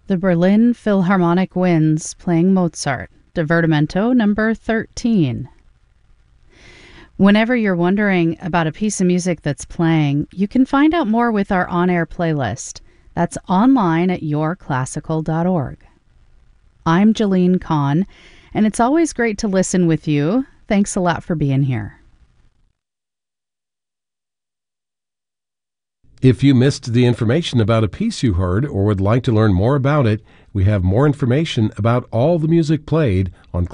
The Berlin Philharmonic Winds playing Mozart, Divertimento number 13. Whenever you're wondering about a piece of music that's playing, you can find out more with our on-air playlist. That's online at yourclassical.org. I'm Jalene Kahn, and it's always great to listen with you. Thanks a lot for being here. If you missed the information about a piece you heard or would like to learn more about it, we have more information about all the music played on